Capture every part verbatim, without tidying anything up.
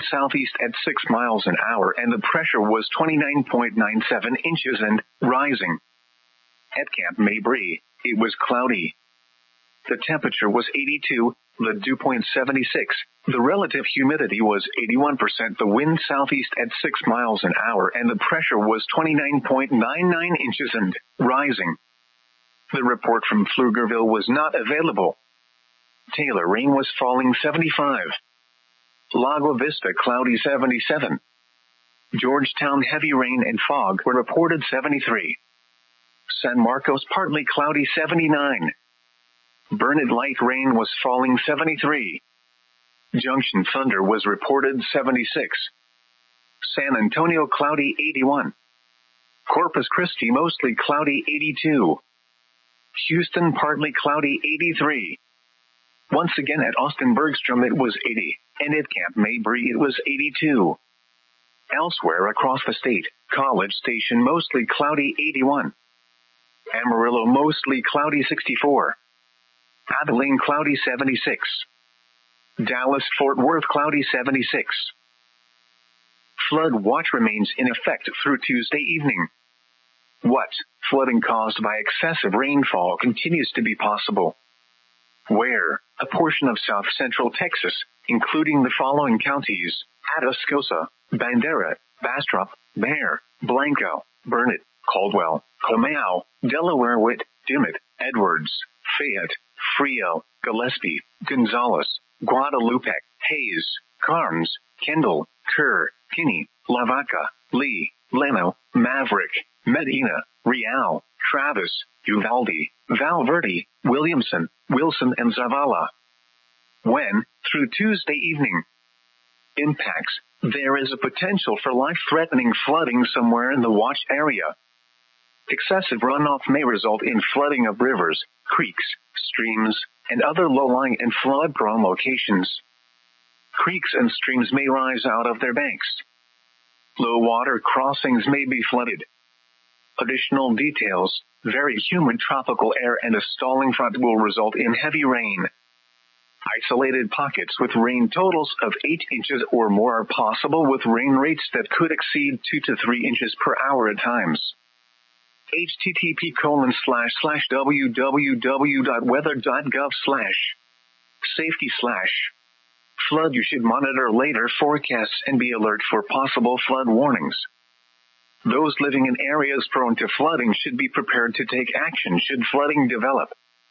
southeast at six miles an hour and the pressure was twenty-nine point nine seven inches and rising. At Camp Mabry, it was cloudy. The temperature was eighty-two, the dew point seventy-six, the relative humidity was eighty-one percent, the wind southeast at six miles an hour and the pressure was twenty-nine point nine nine inches and rising. The report from Pflugerville was not available. Taylor rain was falling seventy-five. Lago Vista cloudy seventy-seven. Georgetown heavy rain and fog were reported seventy-three. San Marcos partly cloudy seventy-nine. Burnett light rain was falling seventy-three. Junction thunder was reported seventy-six. San Antonio cloudy eighty-one. Corpus Christi mostly cloudy eighty-two. Houston partly cloudy eighty-three. Once again at Austin Bergstrom it was eighty, and at Camp Mabry it was eighty-two. Elsewhere across the state, College Station mostly cloudy eighty-one. Amarillo mostly cloudy sixty-four. Abilene cloudy seventy-six. Dallas-Fort Worth cloudy seventy-six. Flood watch remains in effect through Tuesday evening. What? Flooding caused by excessive rainfall continues to be possible. Where? A portion of south-central Texas, including the following counties: Atascosa, Bandera, Bastrop, Bexar, Blanco, Burnett, Caldwell, Comal, Delaware, Witt, Dimmitt, Edwards, Fayette, Frio, Gillespie, Gonzales, Guadalupe, Hayes, Carnes, Kendall, Kerr, Kinney, Lavaca, Lee, Leno, Maverick, Medina, Real, Travis, Uvalde, Valverde, Williamson, Wilson and Zavala. When? Through Tuesday evening. Impacts: there is a potential for life-threatening flooding somewhere in the watch area. Excessive runoff may result in flooding of rivers, creeks, streams, and other low-lying and flood-prone locations. Creeks and streams may rise out of their banks. Low-water crossings may be flooded. Additional details: very humid tropical air and a stalling front will result in heavy rain. Isolated pockets with rain totals of eight inches or more are possible, with rain rates that could exceed two to three inches per hour at times. http colon slash slash www.weather.gov slash safety slash flood. You should monitor later forecasts and be alert for possible flood warnings. Those living in areas prone to flooding should be prepared to take action should flooding develop.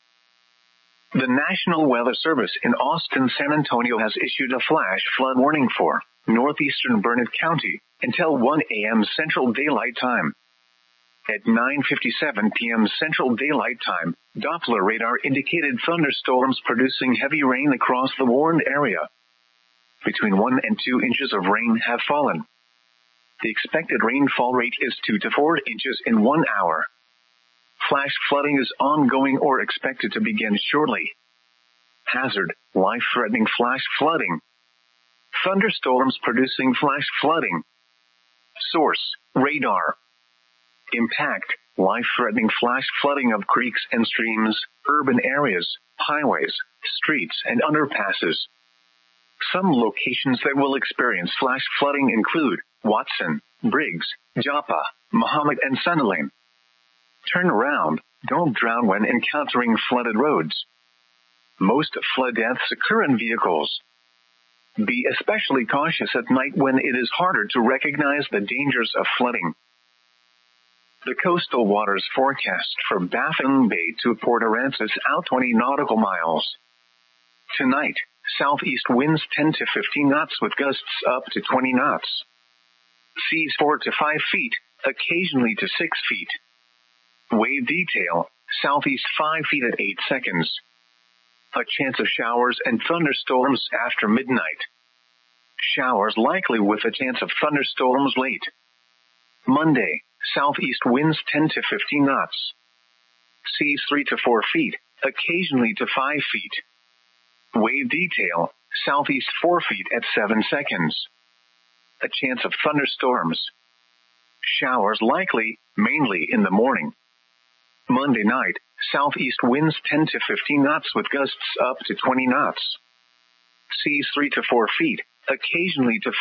The National Weather Service in Austin, San Antonio has issued a flash flood warning for northeastern Burnett County until one a.m. Central Daylight Time. At nine fifty-seven p.m. Central Daylight Time, Doppler radar indicated thunderstorms producing heavy rain across the warned area. Between one and two inches of rain have fallen. The expected rainfall rate is two to four inches in one hour. Flash flooding is ongoing or expected to begin shortly. Hazard: life-threatening flash flooding. Thunderstorms producing flash flooding. Source: radar. Impact: life-threatening flash flooding of creeks and streams, urban areas, highways, streets, and underpasses. Some locations that will experience flash flooding include Watson, Briggs, Joppa, Muhammad, and Sunderland. Turn around. Don't drown when encountering flooded roads. Most flood deaths occur in vehicles. Be especially cautious at night when it is harder to recognize the dangers of flooding. The coastal waters forecast for Baffin Bay to Port Aransas out twenty nautical miles. Tonight, southeast winds ten to fifteen knots with gusts up to twenty knots. Seas four to five feet, occasionally to six feet. Wave detail: southeast five feet at eight seconds. A chance of showers and thunderstorms after midnight. Showers likely with a chance of thunderstorms late. Monday, southeast winds ten to fifteen knots. Seas three to four feet, occasionally to five feet. Wave detail: southeast four feet at seven seconds. A chance of thunderstorms. Showers likely, mainly in the morning. Monday night, southeast winds ten to fifteen knots with gusts up to twenty knots. Seas three to four feet, occasionally to